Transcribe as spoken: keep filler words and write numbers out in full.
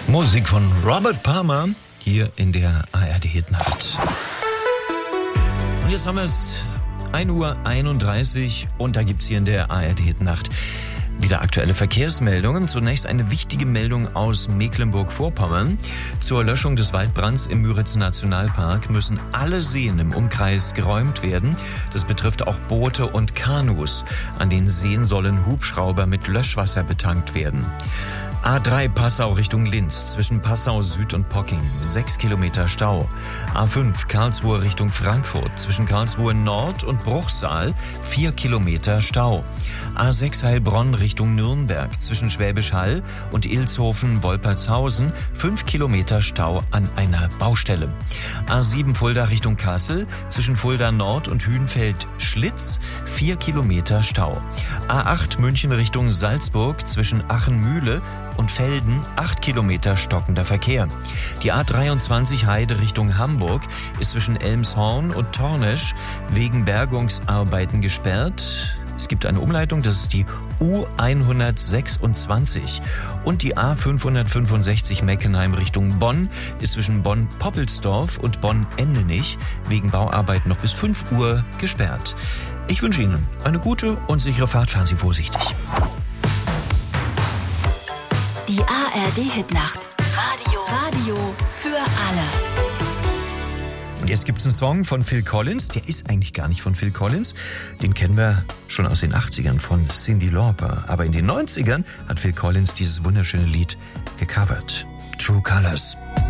Musik von Robert Palmer hier in der A R D-Hitnacht. Und jetzt haben wir es ein Uhr einunddreißig und da gibt's hier in der A R D-Hitnacht wieder aktuelle Verkehrsmeldungen. Zunächst eine wichtige Meldung aus Mecklenburg-Vorpommern. Zur Löschung des Waldbrands im Müritz-Nationalpark müssen alle Seen im Umkreis geräumt werden. Das betrifft auch Boote und Kanus. An den Seen sollen Hubschrauber mit Löschwasser betankt werden. A drei Passau Richtung Linz, zwischen Passau Süd und Pocking, sechs Kilometer Stau. A fünf Karlsruhe Richtung Frankfurt, zwischen Karlsruhe Nord und Bruchsal, vier Kilometer Stau. A sechs Heilbronn Richtung Nürnberg, zwischen Schwäbisch Hall und Ilshofen-Wolpertshausen, fünf Kilometer Stau an einer Baustelle. A sieben Fulda Richtung Kassel, zwischen Fulda Nord und Hünfeld-Schlitz, vier Kilometer Stau. A acht München Richtung Salzburg, zwischen Aachen-Mühle und Felden, acht Kilometer stockender Verkehr. Die A dreiundzwanzig Heide Richtung Hamburg ist zwischen Elmshorn und Tornesch wegen Bergungsarbeiten gesperrt. Es gibt eine Umleitung, das ist die U hundertsechsundzwanzig. Und die A fünfhundertfünfundsechzig Meckenheim Richtung Bonn ist zwischen Bonn-Poppelsdorf und Bonn-Endenich wegen Bauarbeiten noch bis fünf Uhr gesperrt. Ich wünsche Ihnen eine gute und sichere Fahrt. Fahren Sie vorsichtig. Die A R D-Hitnacht. Radio. Radio für alle. Und jetzt gibt's einen Song von Phil Collins. Der ist eigentlich gar nicht von Phil Collins. Den kennen wir schon aus den achtzigern von Cyndi Lauper. Aber in den neunzigern hat Phil Collins dieses wunderschöne Lied gecovert. True Colors.